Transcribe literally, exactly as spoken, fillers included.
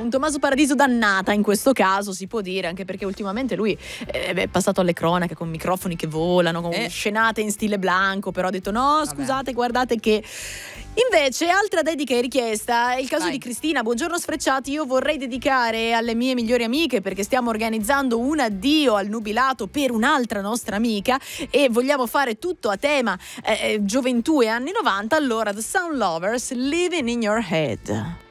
un Tommaso Paradiso dannata in questo caso, si può dire, anche perché ultimamente lui eh, è passato alle cronache con microfoni che volano, con Eh. scenate in stile Blanco, però ha detto no, scusate, guardate che... Invece, altra dedica è richiesta, è il caso Vai. di Cristina. Buongiorno sfrecciati, io vorrei dedicare alle mie migliori amiche perché stiamo organizzando un addio al nubilato per un'altra nostra amica e vogliamo fare tutto a tema eh, gioventù e anni novanta. Allora, The Sound Lovers, Living in Your Head.